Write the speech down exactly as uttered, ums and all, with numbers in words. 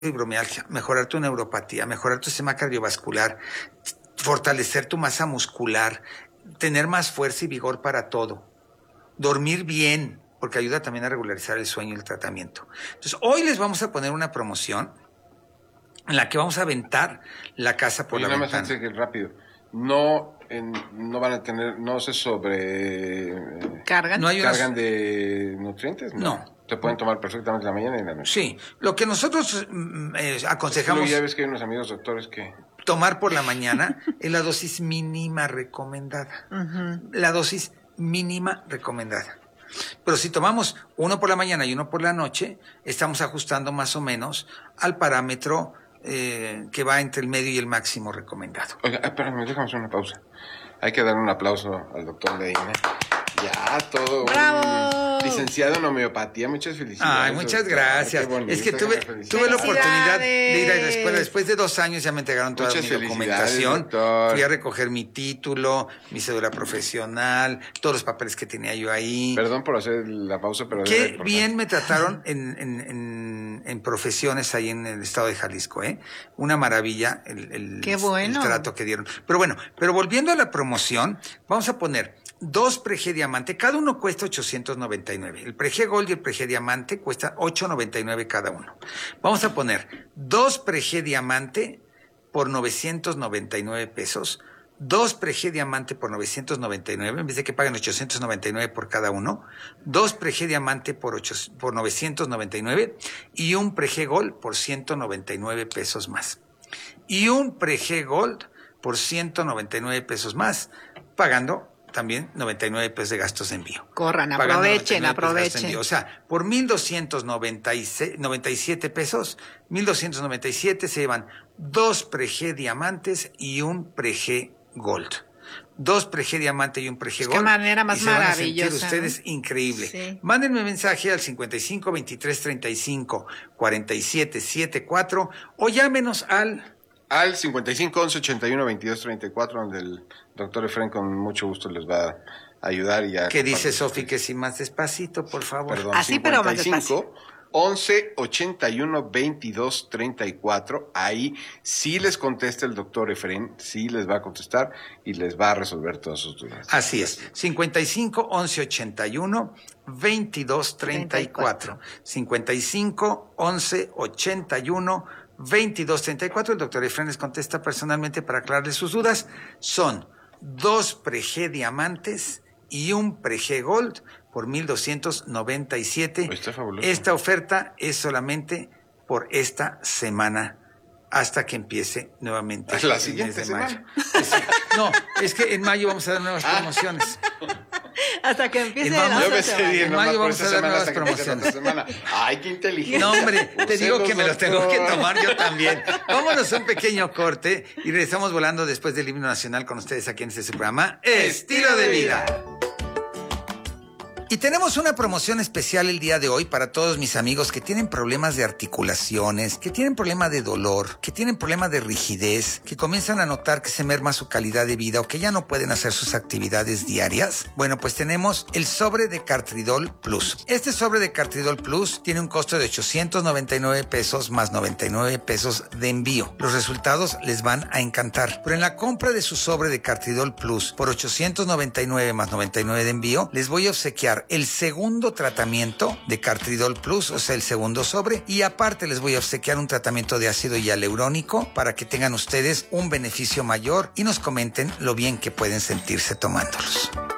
fibromialgia, mejorar tu neuropatía, mejorar tu sistema cardiovascular, fortalecer tu masa muscular, tener más fuerza y vigor para todo, dormir bien, porque ayuda también a regularizar el sueño y el tratamiento. Entonces, hoy les vamos a poner una promoción en la que vamos a aventar la casa por Oye, la nada ventana. más antes que rápido. No, en, no van a tener, no se sobre... ¿Cargan? No hay unas- ¿Cargan de nutrientes? No. Se pueden tomar perfectamente en la mañana y en la noche. Sí, lo que nosotros mm, eh, Luego aconsejamos ya ves que hay unos amigos doctores que... tomar por la mañana es la dosis mínima recomendada. Ujú. La dosis mínima recomendada. Pero si tomamos uno por la mañana y uno por la noche, estamos ajustando más o menos al parámetro eh, que va entre el medio y el máximo recomendado. Oiga, espérame, déjame hacer una pausa. Hay que dar un aplauso al doctor Leina. Ya, todo. ¡Bravo! Un licenciado en homeopatía, muchas felicidades. Ay, muchas doctor. gracias. Qué bonito, Es que tuve, felicidades. tuve la oportunidad de ir a la ¡Felicidades! escuela. Después de dos años ya me entregaron toda Muchas mi felicidades, documentación. doctor. Fui a recoger mi título, mi cédula profesional, todos los papeles que tenía yo ahí. Perdón por hacer la pausa, pero... era Qué importante. bien me trataron en, en, en, en profesiones ahí en el estado de Jalisco, ¿eh? Una maravilla el, el, Qué bueno. el trato que dieron. Pero bueno, pero volviendo a la promoción, vamos a poner dos Prege Diamante, cada uno cuesta ochocientos noventa y nueve. El Prege Gold y el Prege Diamante cuesta ochocientos noventa y nueve cada uno. Vamos a poner dos Prege Diamante por novecientos noventa y nueve pesos. Dos Prege Diamante por novecientos noventa y nueve, en vez de que paguen ochocientos noventa y nueve por cada uno. Dos Prege Diamante por, ocho, por novecientos noventa y nueve y un Prege Gold por ciento noventa y nueve pesos más. Y un Prege Gold por ciento noventa y nueve pesos más, pagando también noventa y nueve pesos de gastos de envío. Corran, Pagando aprovechen, noventa y nueve pesos de gastos de aprovechen. envío. O sea, por mil doscientos noventa y siete pesos, mil doscientos noventa y siete se llevan dos Prege Diamantes y un Prege Gold. Dos Prege Diamante y un Prege Es Gold. qué manera más y se van a sentir maravillosa, ustedes ¿no? increíble. Sí. Mándenme mensaje al cincuenta y cinco veintitrés treinta y cinco cuarenta y siete setenta y cuatro o llámenos al... Al cincuenta y cinco once ochenta y uno veintidós treinta y cuatro, donde el doctor Efraín con mucho gusto les va a ayudar y a... ¿Qué dice compartir. Sofi? Que si más despacito, por favor. Perdón, Así, pero más cincuenta y cinco once ochenta y uno veintidós treinta y cuatro. Ahí sí les contesta el doctor Efraín, sí les va a contestar y les va a resolver todas sus dudas. Así es. cincuenta y cinco once ochenta y uno veintidós treinta y cuatro. cincuenta y cinco once ochenta y uno veintidós treinta y cuatro. El doctor Efraín les contesta personalmente para aclararles sus dudas. Son dos Prege Diamantes y un Prege Gold por mil doscientos noventa y siete. Está fabuloso. Esta oferta es solamente por esta semana hasta que empiece nuevamente La el siguiente mes de mayo. semana. Es- No, es que en mayo vamos a dar nuevas promociones. Hasta que empiece En la mayo Yo otra me semana. sé bien, En nomás mayo por vamos esta a dar semana nuevas hasta que empiece la otra semana. Ay, qué inteligente. No, hombre, te digo Ustedes, que me los tengo que doctor. tomar yo también. Vámonos a un pequeño corte y regresamos volando después del himno nacional con ustedes aquí en este su programa Estilo de Vida. Y tenemos una promoción especial el día de hoy para todos mis amigos que tienen problemas de articulaciones, que tienen problemas de dolor, que tienen problemas de rigidez, que comienzan a notar que se merma su calidad de vida o que ya no pueden hacer sus actividades diarias. Bueno, pues tenemos el sobre de Cartridol Plus. Este sobre de Cartridol Plus tiene un costo de ochocientos noventa y nueve pesos más noventa y nueve pesos de envío. Los resultados les van a encantar. Pero en la compra de su sobre de Cartridol Plus por ochocientos noventa y nueve más noventa y nueve de envío, les voy a obsequiar el segundo tratamiento de Cartridol Plus, o sea, el segundo sobre, y aparte les voy a obsequiar un tratamiento de ácido hialurónico para que tengan ustedes un beneficio mayor y nos comenten lo bien que pueden sentirse tomándolos.